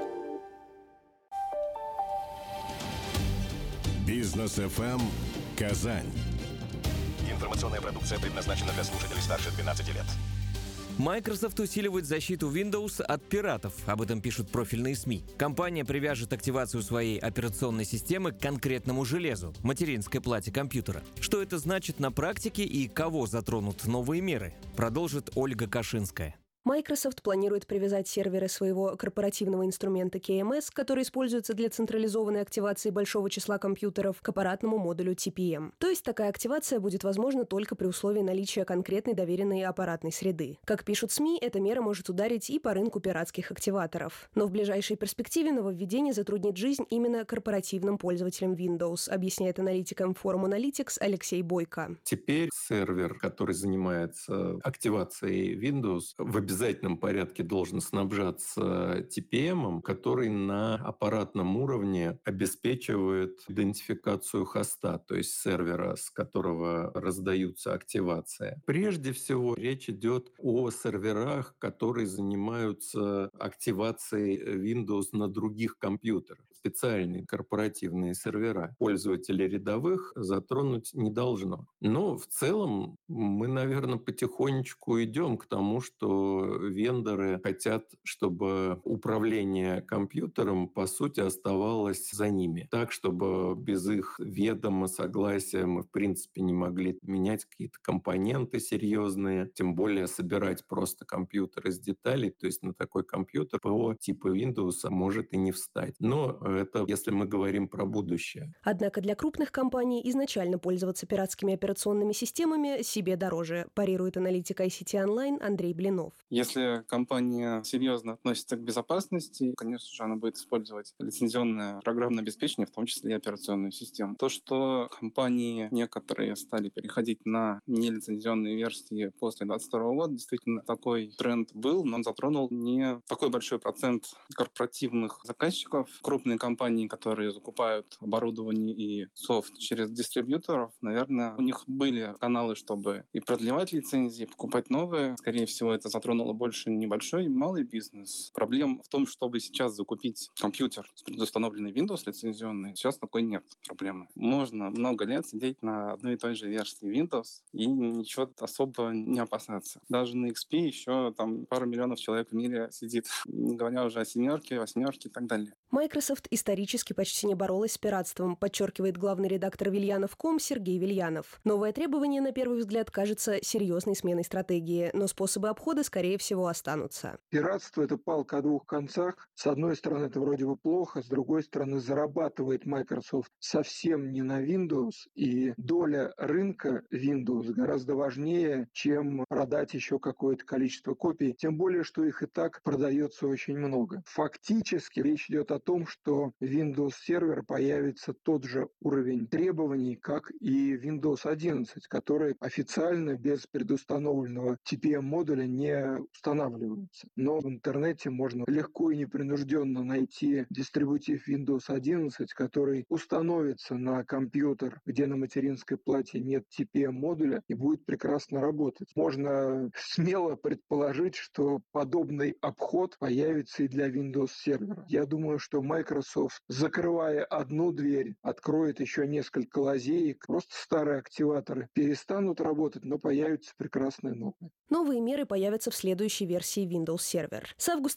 Бизнес ФМ Казань. Информационная продукция предназначена для слушателей старше 12 лет. Microsoft усиливает защиту Windows от пиратов. Об этом пишут профильные СМИ. Компания привяжет активацию своей операционной системы к конкретному железу – материнской плате компьютера. Что это значит на практике и кого затронут новые меры, продолжит Ольга Кашинская. Microsoft планирует привязать серверы своего корпоративного инструмента KMS, который используется для централизованной активации большого числа компьютеров, к аппаратному модулю TPM. То есть такая активация будет возможна только при условии наличия конкретной доверенной аппаратной среды. Как пишут СМИ, эта мера может ударить и по рынку пиратских активаторов. Но в ближайшей перспективе нововведение затруднит жизнь именно корпоративным пользователям Windows, объясняет аналитикам Forum Analytics Алексей Бойко. Теперь сервер, который занимается активацией Windows, в обязательном порядке должен снабжаться TPM, который на аппаратном уровне обеспечивает идентификацию хоста, то есть сервера, с которого раздаются активации. Прежде всего, речь идет о серверах, которые занимаются активацией Windows на других компьютерах. Специальные корпоративные сервера пользователей рядовых затронуть не должно. Но в целом мы, наверное, потихонечку идем к тому, что вендоры хотят, чтобы управление компьютером, по сути, оставалось за ними. Так, чтобы без их ведома, согласия мы, в принципе, не могли менять какие-то компоненты серьезные, тем более собирать просто компьютер из деталей. То есть на такой компьютер ПО типа Windows может и не встать. Но это если мы говорим про будущее. Однако для крупных компаний изначально пользоваться пиратскими операционными системами себе дороже, парирует аналитик ICT Online Андрей Блинов. Если компания серьезно относится к безопасности, конечно же, она будет использовать лицензионное программное обеспечение, в том числе и операционную систему. То, что компании некоторые стали переходить на нелицензионные версии после 2022 года, действительно такой тренд был, но он затронул не такой большой процент корпоративных заказчиков. Крупные компании, которые закупают оборудование и софт через дистрибьюторов, наверное, у них были каналы, чтобы и продлевать лицензии, покупать новые. Скорее всего, это затронуло больше небольшой и малый бизнес. Проблема в том, чтобы сейчас закупить компьютер с предустановленной Windows лицензионной. Сейчас такой нет проблемы. Можно много лет сидеть на одной и той же версии Windows и ничего особо не опасаться. Даже на XP еще там пару миллионов человек в мире сидит, не говоря уже о 7-ке, 8-ке и так далее. Microsoft исторически почти не боролась с пиратством, подчеркивает главный редактор Вильянов.ком Сергей Вильянов. Новое требование, на первый взгляд, кажется серьезной сменой стратегии, но способы обхода, скорее всего, останутся. Пиратство – это палка о двух концах. С одной стороны, это вроде бы плохо, с другой стороны, зарабатывает Microsoft совсем не на Windows, и доля рынка Windows гораздо важнее, чем продать еще какое-то количество копий, тем более, что их и так продается очень много. Фактически речь идет о том, что Windows Server появится тот же уровень требований, как и Windows 11, который официально без предустановленного TPM-модуля не устанавливается. Но в интернете можно легко и непринужденно найти дистрибутив Windows 11, который установится на компьютер, где на материнской плате нет TPM-модуля, и будет прекрасно работать. Можно смело предположить, что подобный обход появится и для Windows Server. Я думаю, что Microsoft, закрывая одну дверь, откроет еще несколько лазеек. Просто старые активаторы перестанут работать, но появятся прекрасные новые. Новые меры появятся в следующей версии Windows Server. С августа